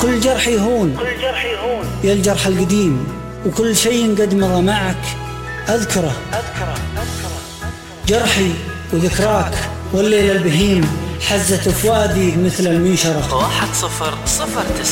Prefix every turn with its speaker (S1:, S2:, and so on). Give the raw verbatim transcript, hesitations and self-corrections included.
S1: كل جرح يهون يا الجرح القديم، وكل شيء قد مضى معك أذكره. جرحي وذكراك والليل البهيم حزت فؤادي مثل المنشرة.
S2: واحد صفر صفر تسعة